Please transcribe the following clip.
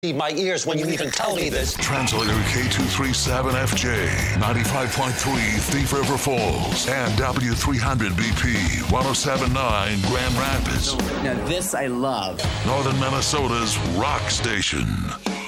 My ears when you even tell me this. Translator K237FJ, 95.3 Thief River Falls, and W300BP, 107.9 Grand Rapids. Now this I love. Northern Minnesota's rock station.